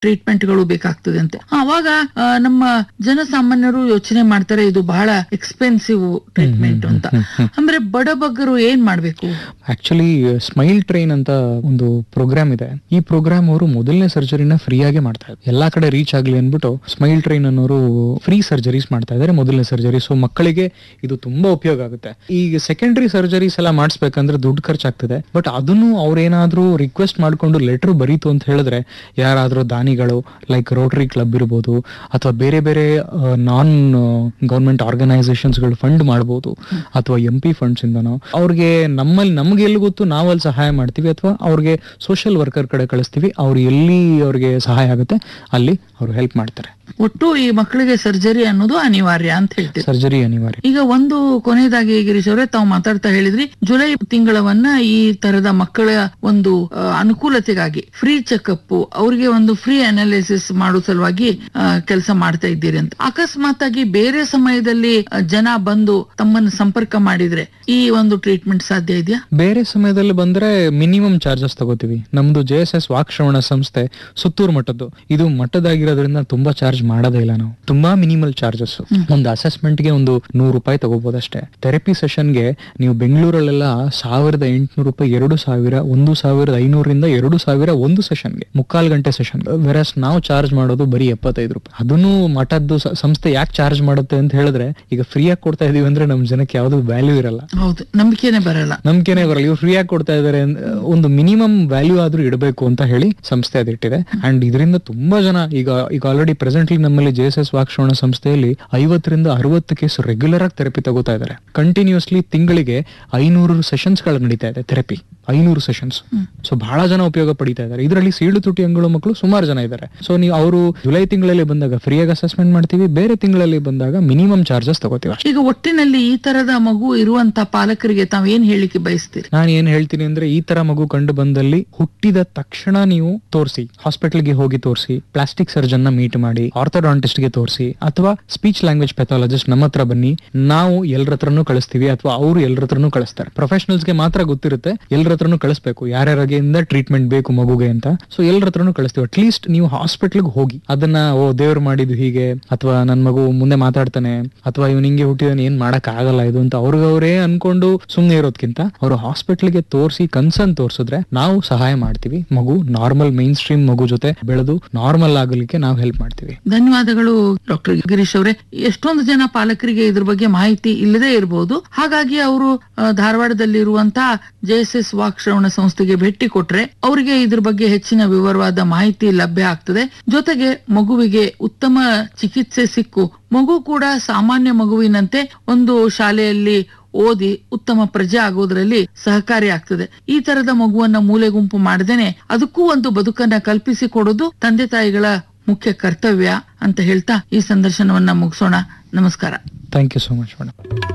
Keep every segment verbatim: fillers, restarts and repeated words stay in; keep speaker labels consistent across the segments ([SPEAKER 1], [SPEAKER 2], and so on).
[SPEAKER 1] ಟ್ರೀಟ್ಮೆಂಟ್ಗಳು ಬೇಕಾಗ್ತದೆ ಅಂತ. ಅವಾಗ ಆ, ನಮ್ಮ ಜನಸಾಮಾನ್ಯರು ಯೋಚನೆ ಮಾಡ್ತಾರೆ ಇದು ಬಹಳ ಎಕ್ಸ್ಪೆನ್ಸಿವ್ ಟ್ರೀಟ್ಮೆಂಟ್ ಅಂತ. ಅಂದ್ರೆ ಬಡಬಗ್ಗರು ಏನ್ ಮಾಡ್ಬೇಕು?
[SPEAKER 2] ಆಕ್ಚುಲಿ ಸ್ಮೈಲ್ ಟ್ರೈನ್ ಅಂತ ಒಂದು ಪ್ರೋಗ್ರಾಮ್ ಇದೆ. ಈ ಪ್ರೋಗ್ರಾಮ್ ಅವರು ಮೊದಲನೇ ಸರ್ಜರಿನ ಫ್ರೀ ಆಗಿ ಮಾಡ್ತಾ ಇದ್ದಾರೆ. ಎಲ್ಲಾ ಕಡೆ ರೀಚ್ ಆಗ್ಲಿ ಅನ್ಬಿಟ್ಟು ಸ್ಮೈಲ್ ಟ್ರೈನ್ ಅನ್ನೋರು ಫ್ರೀ ಸರ್ಜರೀಸ್ ಮಾಡ್ತಾ ಇದ್ದಾರೆ, ಮೊದಲನೇ ಸರ್ಜರಿ. ಸೊ ಮಕ್ಕಳಿಗೆ ಇದು ತುಂಬಾ ಉಪಯೋಗ ಆಗುತ್ತೆ. ಈಗ ಸೆಕೆಂಡರಿ ಸರ್ಜರೀಸ್ ಎಲ್ಲ ಮಾಡಿಸ್ಬೇಕಂದ್ರೆ ದುಡ್ಡು ಖರ್ಚಾಗ್ತದೆ. ಬಟ್ ಅದನ್ನು ಅವ್ರೇನಾದ್ರೂ ರಿಕ್ವೆಸ್ಟ್ ಮಾಡ್ಕೊಂಡು ಲೆಟರ್ ಬರೀತು ಅಂತ ಹೇಳಿದ್ರೆ ಯಾರಾದ್ರೂ ದಾನಿಗಳು ಲೈಕ್ ರೋಟರಿ ಕ್ಲಬ್ ಇರ್ಬೋದು ಅಥವಾ ಬೇರೆ ಬೇರೆ ನಾನ್ ಗವರ್ಮೆಂಟ್ ಆರ್ಗನೈಸೇಷನ್ಸ್ ಗಳು ಫಂಡ್ ಮಾಡಬಹುದು, ಅಥವಾ ಎಂ ಪಿ ಫಂಡ್ಸ್ ಇಂದನೋ ಅವ್ರಿಗೆ ನಮ್ಮಲ್ಲಿ ನಮ್ಗೆ ಎಲ್ಲಿ ಗೊತ್ತು ನಾವಲ್ಲಿ ಸಹಾಯ ಮಾಡ್ತೀವಿ, ಅಥವಾ ಅವ್ರಿಗೆ ಸೋಷಿಯಲ್ ವರ್ಕರ್ ಕಡೆ ಕಳಿಸ್ತೀವಿ. ಅವ್ರು ಎಲ್ಲಿ ಅವ್ರಿಗೆ ಸಹಾಯ ಆಗುತ್ತೆ ಅಲ್ಲಿ ಅವರು ಹೆಲ್ಪ್ ಮಾಡ್ತಾರೆ.
[SPEAKER 1] ಒಟ್ಟು ಈ ಮಕ್ಕಳಿಗೆ ಸರ್ಜರಿ ಅನ್ನೋದು ಅನಿವಾರ್ಯ ಅಂತ ಹೇಳ್ತೀವಿ.
[SPEAKER 2] ಸರ್ಜರಿ ಅನಿವಾರ್ಯ.
[SPEAKER 1] ಈಗ ಒಂದು ಕೊನೆಯದಾಗಿ ಗಿರೀಶ್ ಅವರೇ, ತಾವು ಮಾತಾಡ್ತಾ ಹೇಳಿದ್ರಿ ಜುಲೈ ತಿಂಗಳವನ್ನ ಈ ತರದ ಮಕ್ಕಳ ಒಂದು ಆ, ಅನುಕೂಲತೆಗಾಗಿ ಫ್ರೀ ಚೆಕ್ಅಪ್, ಅವರಿಗೆ ಒಂದು ಫ್ರೀ ಅನಾಲಿಸಿಸ್ ಮಾಡೋ ಸಲುವಾಗಿ ಕೆಲಸ ಮಾಡ್ತಾ ಇದ್ದೀರಿ ಅಂತ. ಅಕಸ್ಮಾತ್ ಆಗಿ ಬೇರೆ ಸಮಯದಲ್ಲಿ ಆ, ಜನ ಬಂದು ತಮ್ಮನ್ನು ಸಂಪರ್ಕ ಮಾಡಿದ್ರೆ ಈ ಒಂದು ಟ್ರೀಟ್ಮೆಂಟ್ ಸಾಧ್ಯ ಇದೆಯಾ?
[SPEAKER 2] ಬೇರೆ ಸಮಯದಲ್ಲಿ ಬಂದ್ರೆ ಮಿನಿಮಮ್ ಚಾರ್ಜಸ್ ತಗೋತೀವಿ. ನಮ್ದು ಜೆ ಎಸ್ ಎಸ್ ವಾಕ್ಶ್ರವಣ ಸಂಸ್ಥೆ ಸುತ್ತೂರು ಮಠದ್ದು, ಇದು ಮಠದಾಗಿರೋದ್ರಿಂದ ತುಂಬಾ ಚಾರ್ಜ್ ಮಾಡೋದೇ ಇಲ್ಲ. ನಾವು ತುಂಬಾ ಮಿನಿಮಲ್ ಚಾರ್ಜಸ್. ಒಂದು ಅಸೆಸ್ಮೆಂಟ್ ಗೆ ಒಂದು ನೂರು ರೂಪಾಯಿ ತಗೋಬಹುದಷ್ಟೇ. ಥೆರಪಿ ಸೆಷನ್ಗೆ ನೀವು ಬೆಂಗಳೂರಲ್ಲೆಲ್ಲ ಸಾವಿರದ ಎಂಟುನೂರು ರೂಪಾಯಿ, ಎರಡು ಸಾವಿರ, ಒಂದು ಸಾವಿರದ ಐನೂರಿಂದ ಎರಡು ಸಾವಿರ ಒಂದು ಸೆಷನ್ಗೆ, ಮುಕ್ಕಾಲ್ ಗಂಟೆ ಸೆಷನ್. ವೆರಸ್ ನಾವು ಚಾರ್ಜ್ ಮಾಡೋದು ಬರೀ ಎಪ್ಪತ್ತೈದು ರೂಪಾಯಿ. ಅದನ್ನು ಮಠದ್ದು ಸಂಸ್ಥೆ ಯಾಕೆ ಚಾರ್ಜ್ ಮಾಡುತ್ತೆ ಅಂತ ಹೇಳಿದ್ರೆ, ಈಗ ಫ್ರೀ ಆಗಿ ಕೊಡ್ತಾ ಇದೀವಿ ಅಂದ್ರೆ ನಮ್ ಜನಕ್ಕೆ ಯಾವ್ದು ವ್ಯಾಲ್ಯೂ ಇರಲ್ಲ.
[SPEAKER 1] ಹೌದು, ನಂಬಿಕೆನೆ ಬರಲ್ಲ.
[SPEAKER 2] ನಂಬಿಕೆನೆ ಬರಲ್ಲ. ಇವ್ರು ಫ್ರೀ ಆಗಿ ಕೊಡ್ತಾ ಇದಾರೆ, ಒಂದು ಮಿನಿಮಮ್ ವ್ಯಾಲ್ಯೂ ಆದ್ರೂ ಇಡಬೇಕು ಅಂತ ಹೇಳಿ ಸಂಸ್ಥೆ ಅದಿಟ್ಟಿದೆ. ಅಂಡ್ ಇದರಿಂದ ತುಂಬಾ ಜನ ಈಗ ಈಗ ಆಲ್ರೆಡಿ ಪ್ರೆಸೆಂಟ್ಲಿ ನಮ್ಮಲ್ಲಿ ಜೆ ಎಸ್ ಎಸ್ ವಾಕ್ಶ್ರವಣ ಸಂಸ್ಥೆಯಲ್ಲಿ ಐವತ್ತರಿಂದ ಅರವತ್ತು ಕೇಸ್ ರೆಗ್ಯುಲರ್ ಆಗಿ ಥೆರಪಿ ತಗೋತಾ ಇದ್ದಾರೆ. ಕಂಟಿನ್ಯೂಸ್ಲಿ ತಿಂಗಳಿಗೆ ಐನೂರು ಸೆಷನ್ಸ್ ಗಳು ನಡೀತಾ ಇದೆ ಥೆರಪಿ, ಐನೂರು ಸೆಷನ್ಸ್. ಸೊ ಬಹಳ ಜನ ಉಪಯೋಗ ಪಡಿತಾ ಇದ್ದಾರೆ. ಇದರಲ್ಲಿ ಸೀಳು ತುಟಿ ಅಂಗಳು ಮಕ್ಕಳು ಸುಮಾರು ಜನ ಇದ್ದಾರೆ. ಸೊ ನೀವು ಅವರು ಜುಲೈ ತಿಂಗಳಲ್ಲಿ ಬಂದಾಗ ಫ್ರೀ ಆಗಿ ಅಸೆಸ್ಮೆಂಟ್ ಮಾಡ್ತೀವಿ, ಬೇರೆ ತಿಂಗಳಲ್ಲಿ ಬಂದಾಗ ಮಿನಿಮಮ್ ಚಾರ್ಜಸ್ ತಗೋತೀವಿ.
[SPEAKER 1] ಈಗ ಒಟ್ಟಿನಲ್ಲಿ ಈ ತರದ ಮಗು ಇರುವಂತ ಪಾಲಕರಿಗೆ ತಾವ್ ಏನ್ ಹೇಳಿಕೆ ಬಯಸ್ತೀರಿ?
[SPEAKER 2] ನಾನು ಏನ್ ಹೇಳ್ತೀನಿ ಅಂದ್ರೆ, ಈ ತರ ಮಗು ಕಂಡು ಬಂದಲ್ಲಿ ಹುಟ್ಟಿದ ತಕ್ಷಣ ನೀವು ತೋರಿಸಿ, ಹಾಸ್ಪಿಟಲ್ಗೆ ಹೋಗಿ ತೋರಿಸಿ, ಪ್ಲಾಸ್ಟಿಕ್ ಸರ್ಜನ್ ನ ಮೀಟ್ ಮಾಡಿ, ಆರ್ಥೋಡಾಂಟಿಸ್ಟ್ ಗೆ ತೋರಿಸಿ, ಅಥವಾ ಸ್ಪೀಚ್ ಲ್ಯಾಂಗ್ವೇಜ್ ಪೆಥಾಲಜಿಸ್ಟ್ ನಮ್ಮ ಹತ್ರ ಬನ್ನಿ. ನಾವು ಎಲ್ಲರ ಹತ್ರನೂ ಕಳಿಸ್ತೀವಿ, ಅಥವಾ ಅವರು ಎಲ್ಲರ ಹತ್ರನೂ ಕಳಿಸ್ತಾರೆ. ಪ್ರೊಫೆಷನಲ್ಸ್ ಗೆ ಮಾತ್ರ ಗೊತ್ತಿರುತ್ತೆ, ಎಲ್ಲರ ಹತ್ರನೂ ಕಳಿಸ್ಬೇಕು ಯಾರ್ಯಾರಿಗಿಂದ ಟ್ರೀಟ್ಮೆಂಟ್ ಬೇಕು ಮಗುಗೆ ಅಂತ. ಸೊ ಎಲ್ಲರ ಹತ್ರನೂ ಕಳಿಸ್ತೀವಿ. ಅಟ್ಲೀಸ್ಟ್ ನೀವು ಹಾಸ್ಪಿಟಲ್ಗೆ ಹೋಗಿ ಅದನ್ನ, ಓ ದೇವ್ರು ಮಾಡಿದ್ದು ಹೀಗೆ, ಅಥವಾ ನನ್ ಮಗು ಮುಂದೆ ಮಾತಾಡ್ತಾನೆ, ಅಥವಾ ಇವ್ ಹಿಂಗೆ ಹುಟ್ಟಿದಾನೆ, ಏನ್ ಮಾಡಕ್ ಆಗಲ್ಲ ಇದು ಅಂತ ಅವ್ರಿಗವ್ರೇ ಅನ್ಕೊಂಡು ಸುಮ್ನೆ ಇರೋದ್ಕಿಂತ ಅವರು ಹಾಸ್ಪಿಟಲ್ಗೆ ತೋರಿಸಿ ಕನ್ಸರ್ನ್ ತೋರಿಸಿದ್ರೆ ನಾವು ಸಹಾಯ ಮಾಡ್ತೀವಿ. ಮಗು ನಾರ್ಮಲ್ ಮೈನ್ ಸ್ಟ್ರೀಮ್ ಮಗು ಜೊತೆ ಬೆಳೆದು ನಾರ್ಮಲ್ ಆಗಲಿಕ್ಕೆ ನಾವು ಹೆಲ್ಪ್ ಮಾಡ್ತೀವಿ.
[SPEAKER 1] ಧನ್ಯವಾದಗಳು ಡಾಕ್ಟರ್ ಗಿರೀಶ್ ಅವರೇ. ಎಷ್ಟೊಂದು ಜನ ಪಾಲಕರಿಗೆ ಇದ್ರ ಬಗ್ಗೆ ಮಾಹಿತಿ ಇಲ್ಲದೆ ಇರಬಹುದು. ಹಾಗಾಗಿ ಅವರು ಧಾರವಾಡದಲ್ಲಿರುವಂತಹ ಜೆ ಎಸ್ ಎಸ್ ವಾಕ್ಶ್ರವಣ ಸಂಸ್ಥೆಗೆ ಭೇಟಿ ಕೊಟ್ರೆ ಅವರಿಗೆ ಇದ್ರ ಬಗ್ಗೆ ಹೆಚ್ಚಿನ ವಿವರವಾದ ಮಾಹಿತಿ ಲಭ್ಯ ಆಗ್ತದೆ. ಜೊತೆಗೆ ಮಗುವಿಗೆ ಉತ್ತಮ ಚಿಕಿತ್ಸೆ ಸಿಕ್ಕು ಮಗು ಕೂಡ ಸಾಮಾನ್ಯ ಮಗುವಿನಂತೆ ಒಂದು ಶಾಲೆಯಲ್ಲಿ ಓದಿ ಉತ್ತಮ ಪ್ರಜೆ ಆಗೋದ್ರಲ್ಲಿ ಸಹಕಾರಿ ಆಗ್ತದೆ. ಈ ತರದ ಮಗುವನ್ನ ಮೂಲೆ ಗುಂಪು ಮಾಡದೇನೆ ಅದಕ್ಕೂ ಒಂದು ಬದುಕನ್ನ ಕಲ್ಪಿಸಿ ಕೊಡೋದು ತಂದೆ ತಾಯಿಗಳ ಮುಖ್ಯ ಕರ್ತವ್ಯ ಅಂತ ಹೇಳ್ತಾ ಈ ಸಂದರ್ಶನವನ್ನ ಮುಗಿಸೋಣ. ನಮಸ್ಕಾರ.
[SPEAKER 2] Thank you so much madam.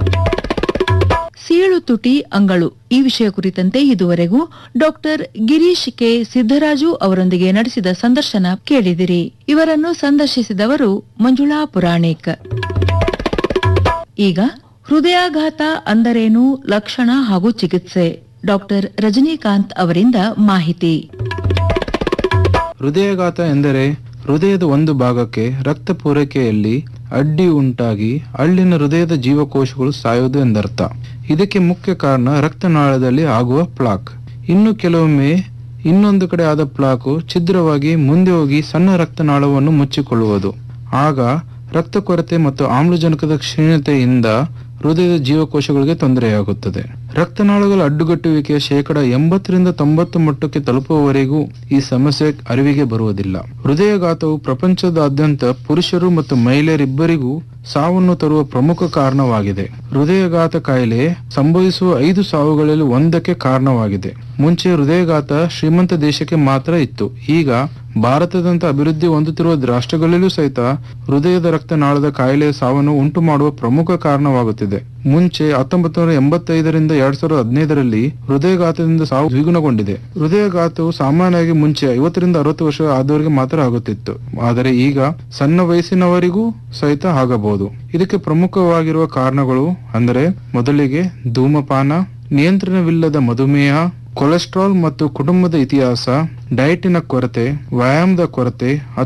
[SPEAKER 3] ಸೀಳು ತುಟಿ ಅಂಗಳು ಈ ವಿಷಯ ಕುರಿತಂತೆ ಇದುವರೆಗೂ ಡಾಕ್ಟರ್ ಗಿರೀಶ್ ಕೆ ಸಿದ್ದರಾಜು ಅವರೊಂದಿಗೆ ನಡೆಸಿದ ಸಂದರ್ಶನ ಕೇಳಿದಿರಿ. ಇವರನ್ನು ಸಂದರ್ಶಿಸಿದವರು ಮಂಜುಳಾ ಪುರಾಣಿಕ್. ಈಗ ಹೃದಯಾಘಾತ ಅಂದರೇನು, ಲಕ್ಷಣ ಹಾಗೂ ಚಿಕಿತ್ಸೆ, ಡಾಕ್ಟರ್ ರಜನಿಕಾಂತ್ ಅವರಿಂದ ಮಾಹಿತಿ.
[SPEAKER 4] ಹೃದಯಾಘಾತ ಎಂದರೆ ಹೃದಯದ ಒಂದು ಭಾಗಕ್ಕೆ ರಕ್ತ ಪೂರೈಕೆಯಲ್ಲಿ ಅಡ್ಡಿ ಉಂಟಾಗಿ ಅಲ್ಲಿನ ಹೃದಯದ ಜೀವಕೋಶಗಳು ಸಾಯೋದು ಎಂದರ್ಥ. ಇದಕ್ಕೆ ಮುಖ್ಯ ಕಾರಣ ರಕ್ತನಾಳದಲ್ಲಿ ಆಗುವ ಪ್ಲಾಕ್. ಇನ್ನು ಕೆಲವೊಮ್ಮೆ ಇನ್ನೊಂದು ಕಡೆ ಆದ ಪ್ಲಾಕು ಛಿದ್ರವಾಗಿ ಮುಂದೆ ಹೋಗಿ ಸಣ್ಣ ರಕ್ತನಾಳವನ್ನು ಮುಚ್ಚಿಕೊಳ್ಳುವುದು. ಆಗ ರಕ್ತ ಕೊರತೆ ಮತ್ತು ಆಮ್ಲಜನಕದ ಕ್ಷೀಣತೆಯಿಂದ ಹೃದಯದ ಜೀವಕೋಶಗಳಿಗೆ ತೊಂದರೆಯಾಗುತ್ತದೆ. ರಕ್ತನಾಳಗಳ ಅಡ್ಡುಗಟ್ಟುವಿಕೆಯ ಶೇಕಡ ಎಂಬತ್ತರಿಂದ ತೊಂಬತ್ತು ಮಟ್ಟಕ್ಕೆ ತಲುಪುವವರೆಗೂ ಈ ಸಮಸ್ಯೆ ಅರಿವಿಗೆ ಬರುವುದಿಲ್ಲ. ಹೃದಯಾಘಾತವು ಪ್ರಪಂಚದಾದ್ಯಂತ ಪುರುಷರು ಮತ್ತು ಮಹಿಳೆಯರಿಬ್ಬರಿಗೂ ಸಾವನ್ನು ತರುವ ಪ್ರಮುಖ ಕಾರಣವಾಗಿದೆ. ಹೃದಯಾಘಾತ ಕಾಯಿಲೆ ಸಂಭವಿಸುವ ಐದು ಸಾವುಗಳಲ್ಲಿ ಒಂದಕ್ಕೆ ಕಾರಣವಾಗಿದೆ. ಮುಂಚೆ ಹೃದಯಾಘಾತ ಶ್ರೀಮಂತ ದೇಶಕ್ಕೆ ಮಾತ್ರ ಇತ್ತು. ಈಗ ಭಾರತದಂತ ಅಭಿವೃದ್ಧಿ ಹೊಂದುತ್ತಿರುವ ರಾಷ್ಟ್ರಗಳಲ್ಲೂ ಸಹಿತ ಹೃದಯದ ರಕ್ತನಾಳದ ಕಾಯಿಲೆಯ ಸಾವನ್ನು ಉಂಟು ಮಾಡುವ ಪ್ರಮುಖ ಕಾರಣವಾಗುತ್ತಿದೆ. ಮುಂಚೆ ಹತ್ತೊಂಬತ್ತು ನೂರ ಎಂಬತ್ತೈದರಿಂದ ಎರಡ್ ಸಾವಿರದ ಹದಿನೈದರಲ್ಲಿ ಹೃದಯಾಘಾತದಿಂದ ಸಾವು ದ್ವಿಗುಣಗೊಂಡಿದೆ. ಹೃದಯಾಘಾತವು ಸಾಮಾನ್ಯವಾಗಿ ಮುಂಚೆ ಐವತ್ತರಿಂದ ಅರವತ್ತು ವರ್ಷ ಆದವರಿಗೆ ಮಾತ್ರ ಆಗುತ್ತಿತ್ತು. ಆದರೆ ಈಗ ಸಣ್ಣ ವಯಸ್ಸಿನವರಿಗೂ ಸಹಿತ ಆಗಬಹುದು. ಇದಕ್ಕೆ ಪ್ರಮುಖವಾಗಿರುವ ಕಾರಣಗಳು ಅಂದರೆ, ಮೊದಲಿಗೆ ಧೂಮಪಾನ, ನಿಯಂತ್ರಣವಿಲ್ಲದ ಮಧುಮೇಹ, ಕೊಲೆಸ್ಟ್ರಾಲ್ ಮತ್ತು ಕುಟುಂಬದ ಇತಿಹಾಸ, ಡಯಟಿನ ಕೊರತೆ, ವ್ಯಾಯಾಮದ ಕೊರತೆ